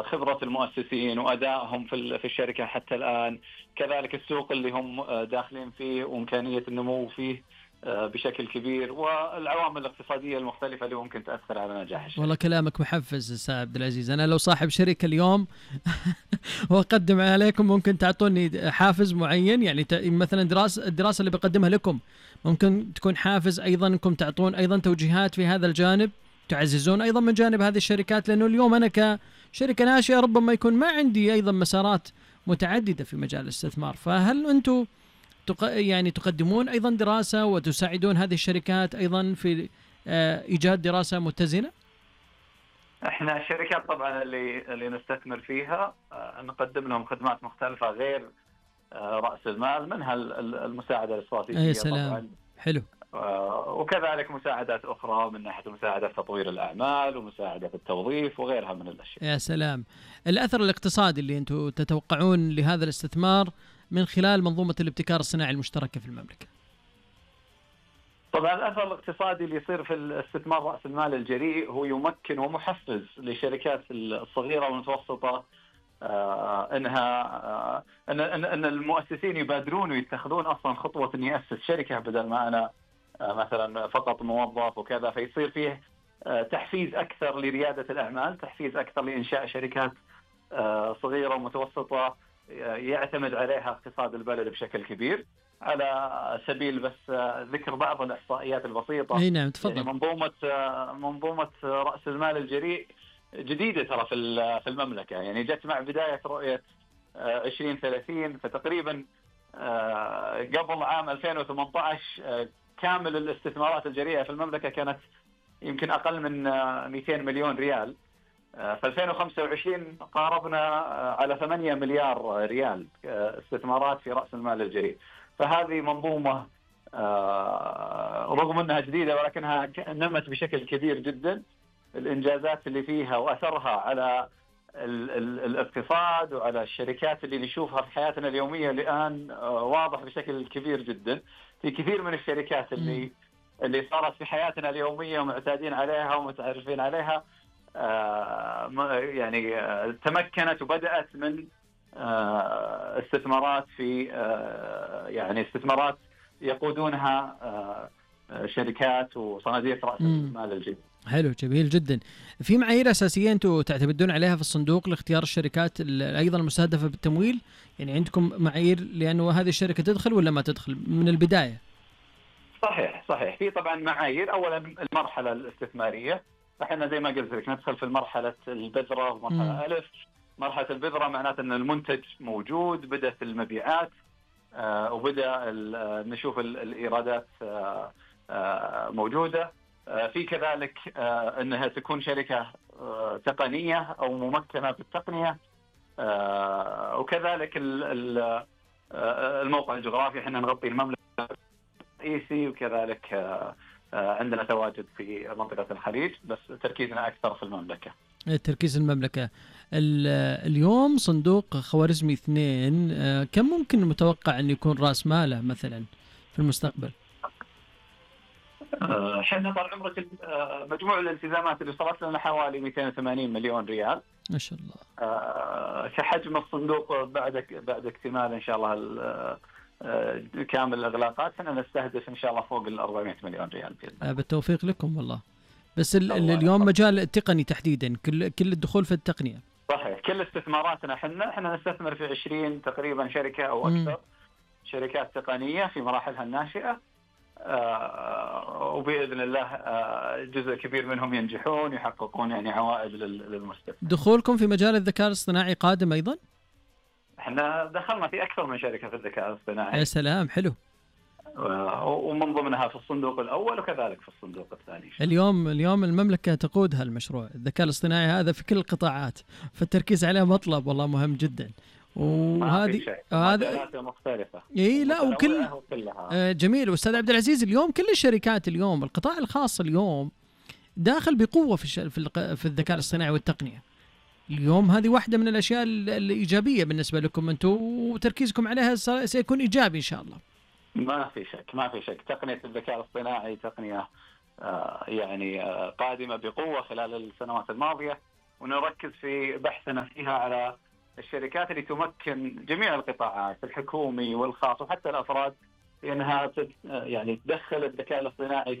خبرة المؤسسين وأدائهم في الشركة حتى الآن، كذلك السوق اللي هم داخلين فيه وإمكانية النمو فيه بشكل كبير، والعوامل الاقتصادية المختلفة اللي ممكن تأثر على نجاح الشركة. والله كلامك محفز أستاذ عبد العزيز. أنا لو صاحب شركة اليوم وأقدم عليكم، ممكن تعطوني حافز معين؟ يعني مثلا الدراسة اللي بقدمها لكم ممكن تكون حافز أيضا، أنكم تعطون أيضا توجيهات في هذا الجانب، تعززون أيضا من جانب هذه الشركات، لأنه اليوم أنا كشركة ناشئة ربما يكون ما عندي أيضا مسارات متعددة في مجال الاستثمار. فهل أنتم يعني تقدمون أيضا دراسة وتساعدون هذه الشركات أيضا في إيجاد دراسة متزنة؟ احنا الشركات طبعا اللي نستثمر فيها نقدم لهم خدمات مختلفة غير رأس المال، منها المساعدة الاستراتيجية طبعا. حلو. وكذلك مساعدات أخرى من ناحية مساعدة في تطوير الأعمال ومساعدة في التوظيف وغيرها من الأشياء. يا سلام. الأثر الاقتصادي اللي أنتم تتوقعون لهذا الاستثمار من خلال منظومة الابتكار الصناعي المشتركة في المملكة؟ طبعا الأثر الاقتصادي اللي يصير في الاستثمار رأس المال الجريء هو يمكن ومحفز للشركات الصغيرة والمتوسطة انها ان المؤسسين يبادرون ويتخذون اصلا خطوة اني اسس شركة بدل ما انا مثلا فقط موظف وكذا، فيصير فيه تحفيز اكثر لريادة الاعمال، تحفيز اكثر لانشاء شركات صغيرة ومتوسطة يعتمد عليها اقتصاد البلد بشكل كبير. على سبيل بس ذكر بعض الاحصائيات البسيطة. اي نعم تفضل. يعني منظومة رأس المال الجريء جديدة ترى في المملكة، يعني جت مع بداية رؤية 2030، فتقريبا قبل عام 2018 كامل الاستثمارات الجريئة في المملكة كانت يمكن أقل من 200 مليون ريال. في 2025 قاربنا على 8 مليار ريال استثمارات في رأس المال الجريء. فهذه منظومة رغم أنها جديدة ولكنها نمت بشكل كبير جدا. الإنجازات اللي فيها وأثرها على الاقتصاد وعلى الشركات اللي نشوفها في حياتنا اليومية الآن واضح بشكل كبير جدا. في كثير من الشركات اللي صارت في حياتنا اليومية ومعتادين عليها ومتعرفين عليها يعني تمكنت وبدأت من استثمارات في يعني استثمارات يقودونها شركات وصناديق رأس المال الجديد. حلو، جميل جدا. في معايير أساسية أنتم تعتمدون عليها في الصندوق لاختيار الشركات أيضا المستهدفة بالتمويل؟ يعني عندكم معايير لأنه هذه الشركة تدخل ولا ما تدخل من البداية؟ صحيح. في طبعا معايير. أولا المرحلة الاستثمارية، احنا زي ما قلت لك ندخل في مرحلة البذرة ومرحلة ألف. مرحلة البذرة معناته أن المنتج موجود، بدأت المبيعات وبدأ نشوف الإيرادات موجودة. في كذلك أنها تكون شركة تقنية أو ممكنة في التقنية، وكذلك الموقع الجغرافي. احنا نغطي المملكة الرئيسي، وكذلك عندنا تواجد في منطقة الخليج، بس تركيزنا أكثر في المملكة. تركيز المملكة. اليوم صندوق خوارزمي 2 كم ممكن متوقع أن يكون رأس ماله مثلا في المستقبل؟ حنا طال عمرك مجموع الالتزامات اللي صارت لنا حوالي 280 مليون ريال ما شاء الله. كحجم الصندوق بعد اكتمال إن شاء الله كامل الإغلاقات، احنا نستهدف إن شاء الله فوق 400 مليون ريال بإذن الله. بالتوفيق لكم والله. بس اليوم مجال التقني تحديدا، كل الدخول في التقنية. صحيح. كل استثماراتنا احنا نستثمر في 20 تقريبا شركة أو أكثر شركات تقنية في مراحلها الناشئة، وبإذن الله جزء كبير منهم ينجحون يحققون يعني عوائد للمستثمر. دخولكم في مجال الذكاء الاصطناعي قادم أيضا؟ احنا دخلنا في أكثر من شركة في الذكاء الاصطناعي. يا سلام، حلو. ومن ضمنها في الصندوق الأول وكذلك في الصندوق الثاني. اليوم المملكة تقود هالمشروع الذكاء الاصطناعي هذا في كل القطاعات، فالتركيز عليه مطلب والله مهم جدا. وهذه مختلفة. لا وكل جميل. أستاذ عبد العزيز، اليوم كل الشركات اليوم القطاع الخاص اليوم داخل بقوة في الذكاء الاصطناعي والتقنية. اليوم هذه واحدة من الأشياء الإيجابية بالنسبة لكم أنتم، وتركيزكم عليها سيكون إيجابي إن شاء الله. ما في شك تقنية الذكاء الاصطناعي تقنية يعني قادمة بقوة خلال السنوات الماضية. ونركز في بحثنا فيها على الشركات اللي تمكن جميع القطاعات الحكومي والخاص وحتى الأفراد، لأنها يعني تدخل الذكاء الاصطناعي